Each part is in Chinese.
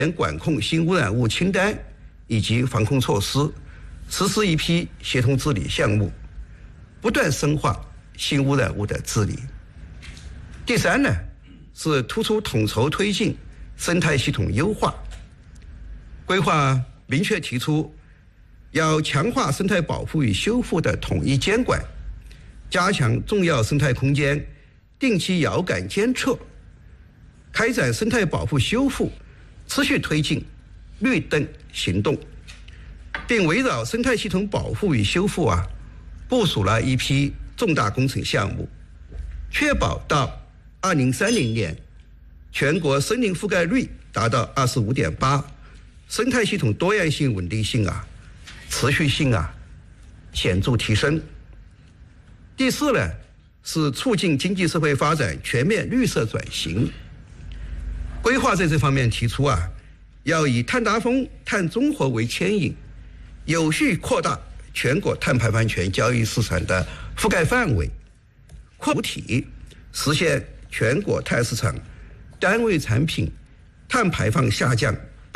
管控新污染物清单以及防控措施，实施一批协同治理项目，不断深化新污染物的治理。第三呢，是突出统筹推进生态系统优化。规划明确提出，要强化生态保护与修复的统一监管，加强重要生态空间定期遥感监测，开展生态保护修复，持续推进绿灯行动，并围绕生态系统保护与修复部署了一批重大工程项目，确保到2030年全国森林覆盖率达到25.8%，生态系统多样性稳定性持续性显著提升。第四呢，是促进经济社会发展全面绿色转型。规划在这方面提出要以碳达峰、碳中和为牵引，有序扩大全国碳排放权交易市场的覆盖范围，扩主体，实现全国碳市场单位产品碳排放下降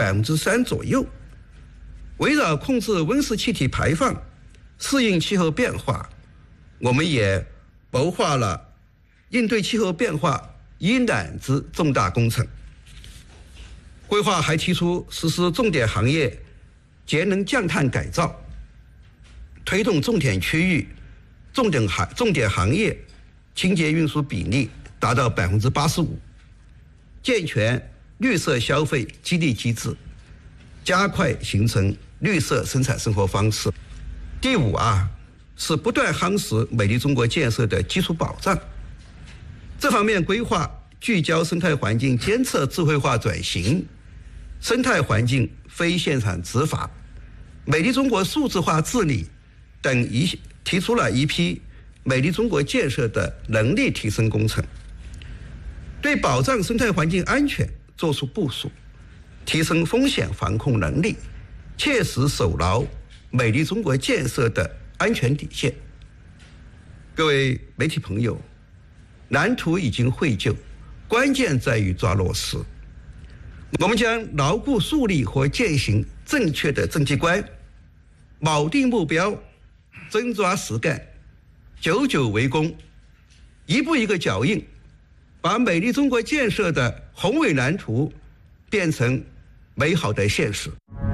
3%左右。围绕控制温室气体排放、适应气候变化，我们也谋划了应对气候变化一揽子重大工程。规划还提出实施重点行业节能降碳改造，推动重点区域、重点行业清洁运输比例达到85%，健全绿色消费激励机制，加快形成绿色生产生活方式。第五是不断夯实美丽中国建设的基础保障。这方面规划聚焦生态环境监测智慧化转型、生态环境非现场执法、美丽中国数字化治理等提出了一批美丽中国建设的能力提升工程，对保障生态环境安全作出部署，提升风险防控能力，切实守牢美丽中国建设的安全底线。各位媒体朋友，蓝图已经绘就，关键在于抓落实。我们将牢固树立和践行正确的政绩观，铆定目标，真抓实干，久久为功，一步一个脚印，把美丽中国建设的宏伟蓝图变成美好的现实。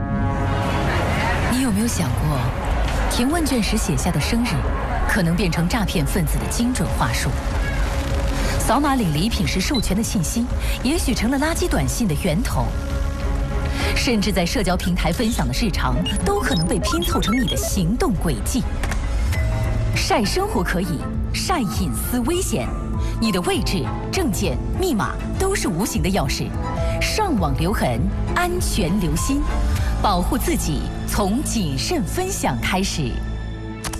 你有没有想过，填问卷时写下的生日，可能变成诈骗分子的精准话术？扫码领礼品时授权的信息，也许成了垃圾短信的源头。甚至在社交平台分享的日常，都可能被拼凑成你的行动轨迹。晒生活可以，晒隐私危险。你的位置、证件、密码都是无形的钥匙。上网留痕，安全留心，保护自己从谨慎分享开始。